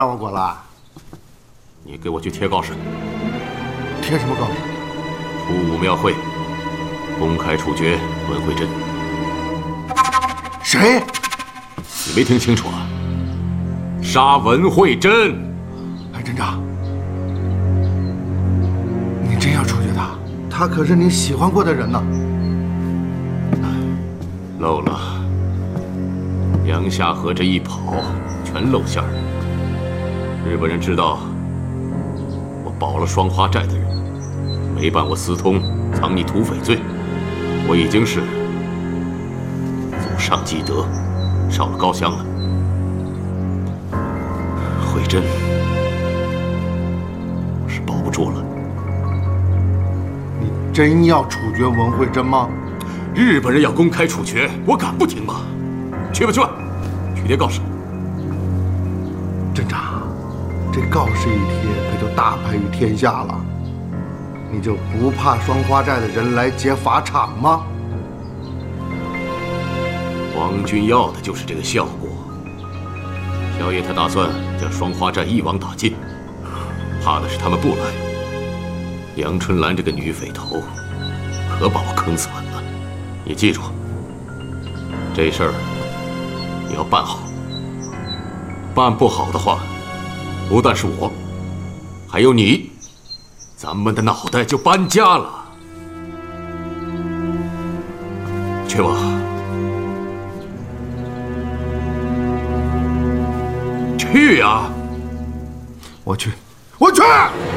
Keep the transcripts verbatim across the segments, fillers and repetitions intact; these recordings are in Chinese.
让我滚了？ 你给我去贴告示。 贴什么告示？ 初五庙会，公开处决文慧珍。 谁？ 你没听清楚啊？杀文慧珍。 哎，镇长，你真要处决他？他可是你喜欢过的人呢。 漏了。杨夏河这一跑，全露馅儿。日本人知道我保了双花寨的人，没办我私通藏匿土匪罪，我已经是祖上积德，烧了高香了。慧珍，我是保不住了。 你真要处决文慧珍吗？ 日本人要公开处决，我敢不听吗？去吧去吧，去贴告示。 镇长，这告示一贴，可就大败于天下了。你就不怕双花寨的人来劫法场吗？ 皇军要的就是这个效果。萧爷他打算将双花寨一网打尽，怕的是他们不来。杨春兰这个女匪头，可把我坑死稳了。你记住，这事儿你要办好。办不好的话，不但是我，还有你，咱们的脑袋就搬家了。去吧。去呀！ 我去，我去！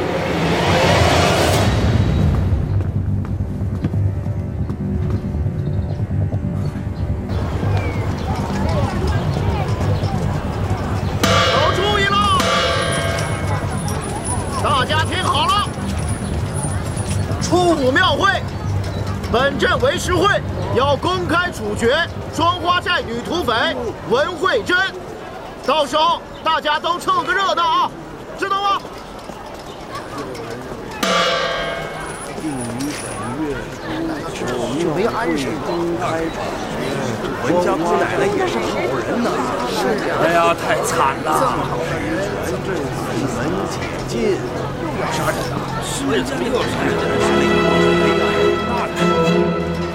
都注意了，大家听好了，初五庙会，本镇为实会要公开处决双花寨女土匪文慧珍，到时候大家都凑个热闹啊，知道吗？ 没安生公开处决，文家姑奶奶也是好人呐。是呀，哎呀，太惨了！正好是全镇四门解禁，要杀人啊！是怎么又杀人了？是那个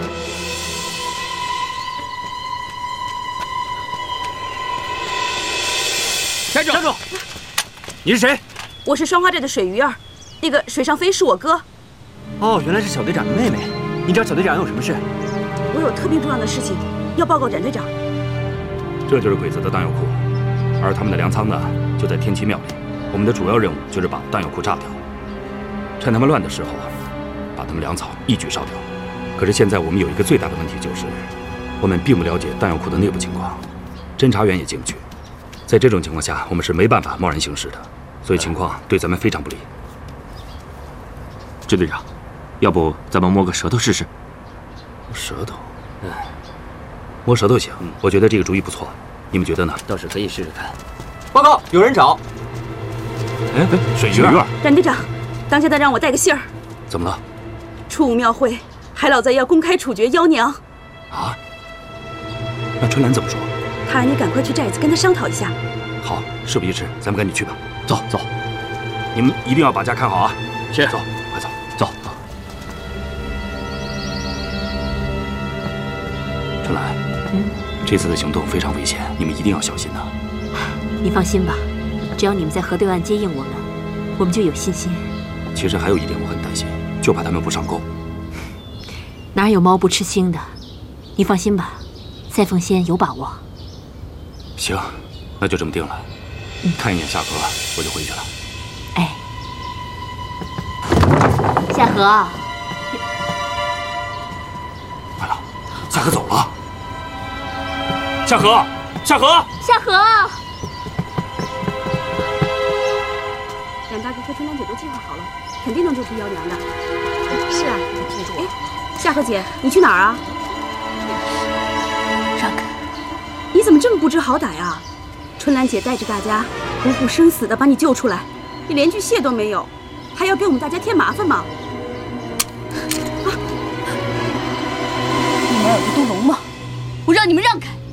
站住！站住！你是谁？ 我是双花寨的水鱼儿，那个水上飞是我哥。 哦，原来是小队长的妹妹。你找小队长有什么事？ 我有特别重要的事情要报告展队长。 这就是鬼子的弹药库，而他们的粮仓呢，就在天齐庙里。我们的主要任务就是把弹药库炸掉，趁他们乱的时候，把他们粮草一举烧掉。可是现在我们有一个最大的问题，就是我们并不了解弹药库的内部情况，侦查员也进不去。在这种情况下，我们是没办法贸然行事的，所以情况对咱们非常不利。 支队长，要不咱们摸个舌头试试？ 舌头，嗯，摸舌头行，我觉得这个主意不错。你们觉得呢？ 倒是可以试试看。报告，有人找。 哎哎，水鱼儿， 展队长，当家的让我带个信儿。 怎么了？ 初五庙会，海老贼要公开处决妖娘。 啊？那春兰怎么说？ 他让你赶快去寨子跟他商讨一下。 好，事不宜迟，咱们赶紧去吧。走走，你们一定要把家看好啊！ 是， 走，快走， 走走。 春兰，嗯，这次的行动非常危险，你们一定要小心呐。 你放心吧，只要你们在河对岸接应我们，我们就有信心。 其实还有一点我很担心，就怕他们不上钩。 哪有猫不吃腥的？你放心吧，赛凤仙有把握。 行，那就这么定了。嗯、看一眼夏荷，我就回去了。 哎，夏荷， 完了，夏荷走了。夏荷，夏荷， 夏荷。 冉大哥和春兰姐都计划好了，肯定能救出妖娘的。是啊，记住。哎，夏荷姐，你去哪儿啊？ 让开！ 你怎么这么不知好歹啊？春兰姐带着大家不顾生死的把你救出来，你连句谢都没有，还要给我们大家添麻烦吗？啊！ 你们耳不都聋吗？我让你们让开！